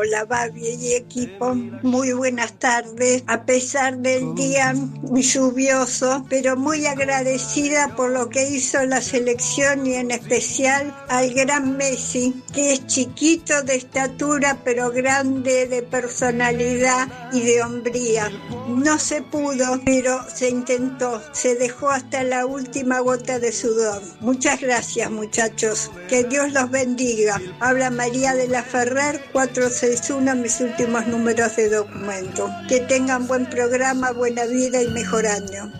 Hola, Babi y equipo. Muy buenas tardes. A pesar del día lluvioso, pero muy agradecida por lo que hizo la selección y en especial al gran Messi, que es chiquito de estatura, pero grande de personalidad y de hombría. No se pudo, pero se intentó. Se dejó hasta la última gota de sudor. Muchas gracias, muchachos. Que Dios los bendiga. Habla María de la Ferrer, 461, mis últimos números de documento. Que tengan buen programa, buena vida y mejor año.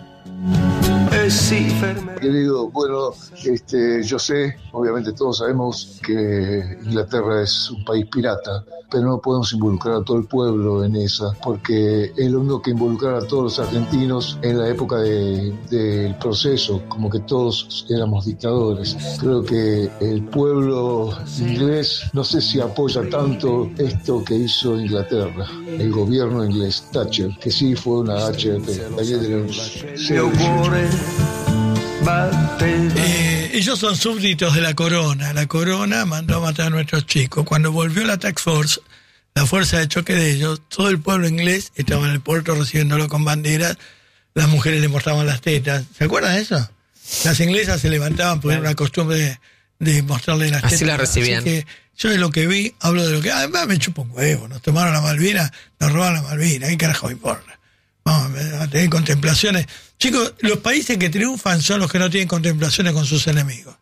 Querido, bueno, yo sé, obviamente todos sabemos que Inglaterra es un país pirata, pero no podemos involucrar a todo el pueblo en esa, porque es lo único que involucrar a todos los argentinos en la época del proceso, como que todos éramos dictadores. Creo que el pueblo inglés, no sé si apoya tanto esto que hizo Inglaterra, el gobierno inglés, Thatcher, que sí fue una HDP. Ellos son súbditos de la corona. La corona mandó a matar a nuestros chicos. Cuando volvió la Task Force, la fuerza de choque de ellos, todo el pueblo inglés estaba en el puerto recibiéndolo con banderas. Las mujeres le mostraban las tetas. ¿Se acuerdan de eso? Las inglesas se levantaban porque era una costumbre de mostrarle las tetas. Así la recibían. Así que yo de lo que vi, hablo de lo que... Además me chupo un huevo. Nos tomaron la Malvinas, nos robaron la Malvinas. ¿Qué carajo me importa? Vamos a tener contemplaciones. Chicos, los países que triunfan son los que no tienen contemplaciones con sus enemigos.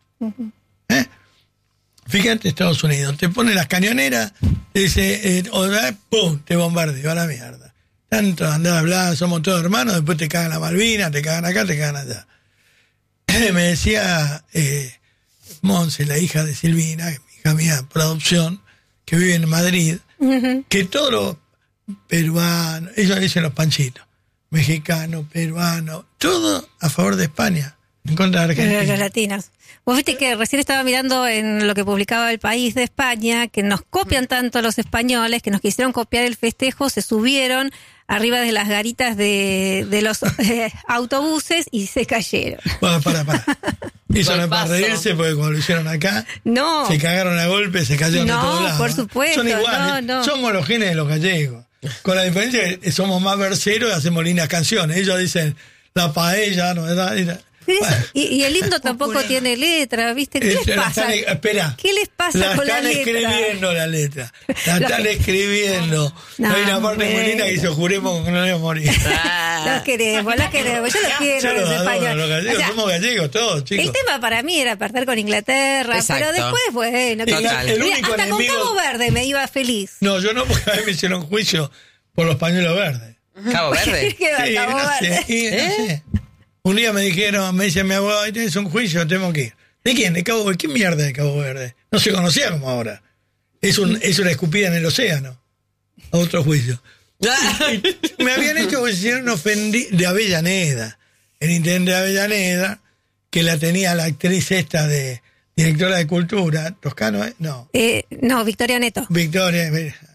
Fíjate, Estados Unidos, te pone las cañoneras, te dice, ¡pum!, te bombardeo a la mierda. Tanto andar a hablar, somos todos hermanos, después te cagan la Malvinas, te cagan acá, te cagan allá. Me decía Monse, la hija de Silvina, hija mía por adopción, que vive en Madrid, que todos los peruanos, ellos dicen los panchitos, mexicanos, peruanos, todo a favor de España, en contra de Argentina. Los latinos. Vos viste que recién estaba mirando en lo que publicaba El País de España, que nos copian tanto los españoles, que nos quisieron copiar el festejo, se subieron arriba de las garitas de los autobuses y se cayeron. Bueno, para. Eso no es para reírse, porque como lo hicieron acá, no, se cagaron a golpes, se cayeron de todos lados. No, por supuesto. Son iguales, no. Somos los genes de los gallegos. Con la diferencia que somos más verseros y hacemos lindas canciones. Ellos dicen la paella, ¿no? Y el himno tampoco tiene letra, ¿viste? ¿Qué les pasa? Espera. ¿Qué les pasa con la letra? La están escribiendo la letra. La están escribiendo. Hay una parte muy linda que dice, juremos que no debemos morir. Los queremos. Yo los quiero, los españoles. Los gallegos, somos gallegos todos, chicos. El tema para mí era perder con Inglaterra, pero después, bueno. Hasta con Cabo Verde me iba feliz. No, yo no, porque a mí me hicieron juicio por los pañuelos verdes. ¿Cabo Verde? Sí, Cabo Verde. No sé. Un día me dice mi abogado, ahí tenés un juicio, tengo que ir. ¿De quién? ¿De Cabo Verde? ¿Qué mierda de Cabo Verde? No se conocía como ahora. Es una escupida en el océano. A otro juicio. Me habían hecho juicio de Avellaneda. El intendente de Avellaneda, que la tenía la actriz esta de directora de cultura, Toscano, ¿no? No, Victoria Neto. Victoria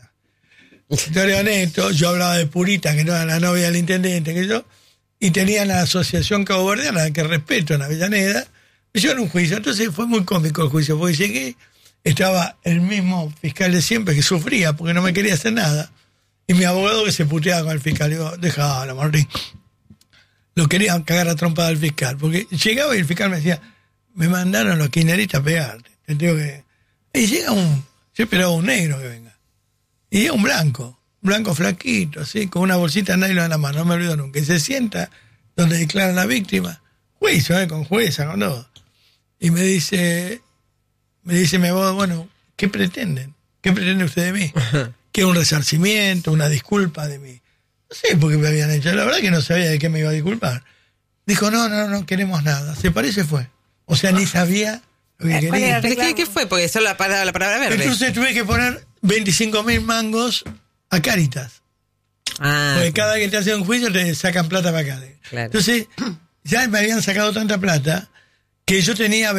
Neto, yo hablaba de Purita, que no era la novia del intendente, que yo... Y tenían la asociación caboverdiana, que respeto en Avellaneda, me hicieron un juicio. Entonces fue muy cómico el juicio, porque llegué, estaba el mismo fiscal de siempre que sufría porque no me quería hacer nada. Y mi abogado que se puteaba con el fiscal, digo, déjalo, Martín. Lo querían cagar a trompada al fiscal, porque llegaba y el fiscal me decía, me mandaron los kirchneristas a pegarte. Te digo que... Y llega yo esperaba un negro que venga. Y llega un blanco flaquito, así, con una bolsita de nylon en la mano, no me olvido nunca. Y se sienta donde declaran la víctima, juicio, con jueza, con todo. Y me dice mi abogado, bueno, ¿qué pretenden? ¿Qué pretende usted de mí? ¿Que un resarcimiento, una disculpa de mí? No sé por qué me habían hecho, la verdad que no sabía de qué me iba a disculpar. Dijo, no queremos nada. Se parece fue. O sea, ni sabía lo que quería. ¿Qué fue? Porque eso la palabra verde. Entonces tuve que poner 25.000 mangos a Cáritas. Porque cada vez que te hacen un juicio te sacan plata para acá. Claro. Entonces, ya me habían sacado tanta plata que yo tenía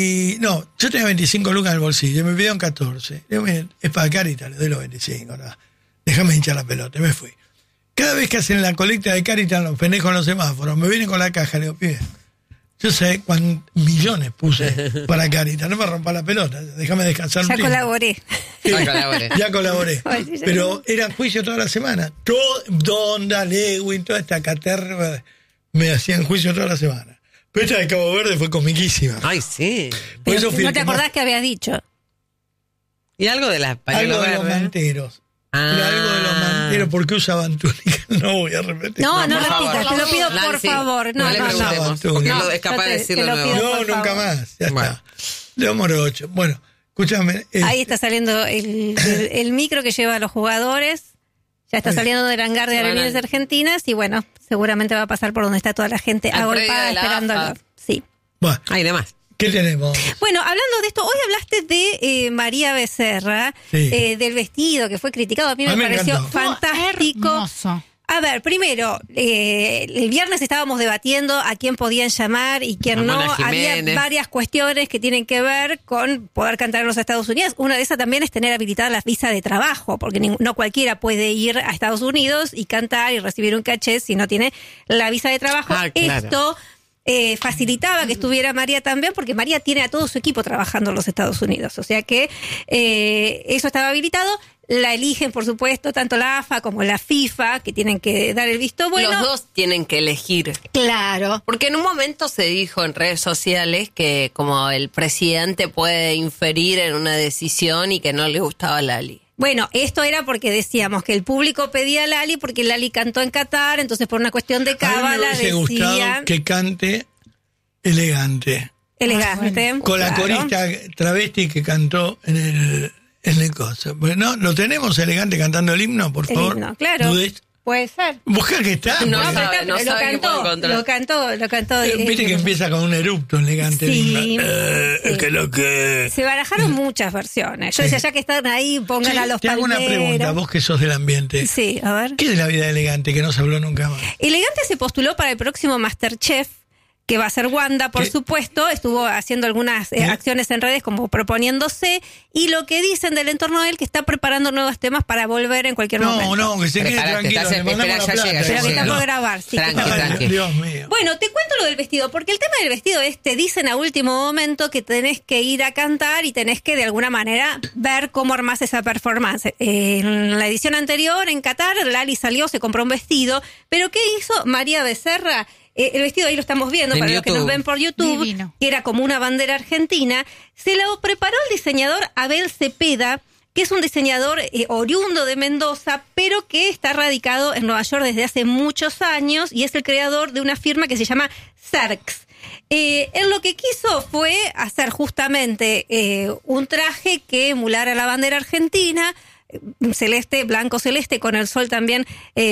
25 lucas en el bolsillo, me pidieron 14. Digo, miren, es para Cáritas, le doy los 25, no. Déjame hinchar la pelota, me fui. Cada vez que hacen la colecta de Cáritas, los pendejos en los semáforos, me vienen con la caja, le digo, pibe, Yo sé cuántos millones puse para Caritas. No me rompa la pelota. Déjame descansar un Ya tiempo. colaboré. Sí, Ya colaboré. ya colaboré. Ay, sí, ya Pero eran juicios toda la semana. Donda, Lewin, toda esta caterva me hacían juicio toda la semana. Pero esta de Cabo Verde fue comiquísima. Ay, sí. Por eso Pero fui no el te que más- acordás que habías dicho. Y algo de la pañuelo Algo de los verde. manteros. Ah. Pero algo de los manteros, ¿por qué usaban túnica? No voy a repetir. No, no por repitas, favor. te lo pido por Nancy, favor. No, no le no, preguntemos, no. porque No, él es capaz de te decirlo lo nuevo. pido. No, por nunca favor. más. Ya Bueno. está. Leo Morocho. Bueno, escúchame. Ahí está saliendo el micro que lleva a los jugadores. Ya está saliendo del hangar de Se van Aerolíneas al- Argentinas y bueno, seguramente va a pasar por donde está toda la gente Al predio agolpada de la esperándolo. AFA. Sí. Bueno, Ay, nada más. ¿qué tenemos? Bueno, hablando de esto, hoy hablaste de María Becerra, Sí. del vestido que fue criticado. A mí A mí me me pareció encantó. fantástico. Hermoso. A ver, primero, el viernes estábamos debatiendo a quién podían llamar y quién no. Ramona Había Jiménez. varias cuestiones que tienen que ver con poder cantar en los Estados Unidos. Una de esas también es tener habilitada la visa de trabajo, porque no cualquiera puede ir a Estados Unidos y cantar y recibir un caché si no tiene la visa de trabajo. Ah, claro. Esto facilitaba que estuviera María también, porque María tiene a todo su equipo trabajando en los Estados Unidos. O sea que eso estaba habilitado. La eligen, por supuesto, tanto la AFA como la FIFA, que tienen que dar el visto bueno. Los dos tienen que elegir. Claro. Porque en un momento se dijo en redes sociales que como el presidente puede inferir en una decisión y que no le gustaba a Lali. Bueno, esto era porque decíamos que el público pedía a Lali porque Lali cantó en Qatar, entonces por una cuestión de A mí me cábala hubiese gustado decía que cante elegante. elegante. Con la claro. corista travesti que cantó en el coso. Bueno, ¿lo tenemos elegante cantando el himno, por El favor? himno, claro. Dudes. Puede ser. Busca que está. No porque- sabe, no Pero sabe qué puede encontrar. lo cantó. Viste que empieza con un erupto elegante. el Sí, himno. sí. Que lo que... Se barajaron muchas versiones. Yo Sí. decía, ya que están ahí, pongan Sí, a los te hago una palmeros. pregunta, vos que sos del ambiente. Sí, a ver. ¿Qué es la vida elegante que no se habló nunca más? Elegante se postuló para el próximo MasterChef, que va a ser Wanda, por ¿Qué? supuesto. Estuvo haciendo algunas acciones en redes como proponiéndose. Y lo que dicen del entorno de él, que está preparando nuevos temas para volver en cualquier momento. No, que se quede Preparate, tranquilo. estás- le mandamos espera, la ya plata. llega, Pero ya que está llega. por grabar. Sí, que Tranqui, está por tranqui. grabar. Dios mío. Bueno, te cuento lo del vestido, porque el tema del vestido es, te dicen a último momento que tenés que ir a cantar y tenés que de alguna manera ver cómo armás esa performance. En la edición anterior, en Qatar, Lali salió, se compró un vestido, pero ¿qué hizo María Becerra? El vestido ahí lo estamos viendo, En para los que nos YouTube. ven por YouTube, Divino. que era como una bandera argentina. Se lo preparó el diseñador Abel Cepeda, que es un diseñador oriundo de Mendoza, pero que está radicado en Nueva York desde hace muchos años y es el creador de una firma que se llama Cerx. Él lo que quiso fue hacer justamente un traje que emulara la bandera argentina, celeste, blanco celeste, con el sol también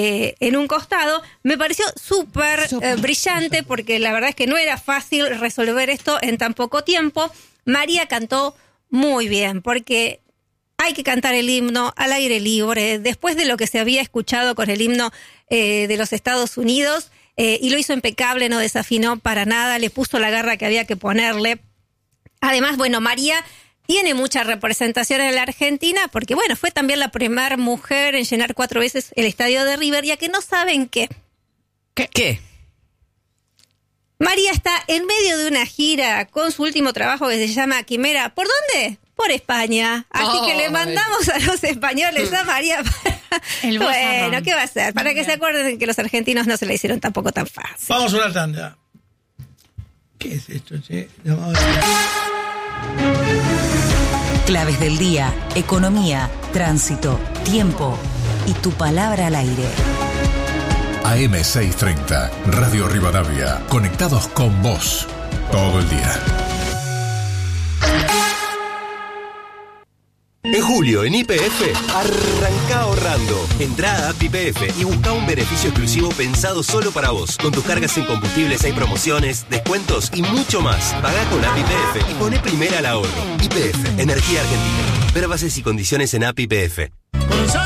en un costado. Me pareció súper brillante, porque la verdad es que no era fácil resolver esto en tan poco tiempo. María cantó muy bien, porque hay que cantar el himno al aire libre, después de lo que se había escuchado con el himno de los Estados Unidos, y lo hizo impecable, no desafinó para nada, le puso la garra que había que ponerle. Además, bueno, María tiene mucha representación en la Argentina, porque bueno, fue también la primera mujer en llenar 4 veces el estadio de River, ya que no saben qué. ¿Qué? María está en medio de una gira con su último trabajo que se llama Quimera. ¿Por dónde? Por España. Así que le Ay. mandamos a los españoles a María. El Bueno, bozarrón. ¿qué va a hacer? Para que se acuerden que los argentinos no se la hicieron tampoco tan fácil. Vamos a una tanda. ¿Qué es esto, che? No, Claves del día, economía, tránsito, tiempo y tu palabra al aire. AM630, Radio Rivadavia, conectados con vos todo el día. En julio, en YPF, arranca ahorrando. Entrá a App YPF y busca un beneficio exclusivo pensado solo para vos. Con tus cargas en combustibles hay promociones, descuentos y mucho más. Pagá con App YPF y poné primera al ahorro. YPF, Energía Argentina. Ver bases y condiciones en App YPF.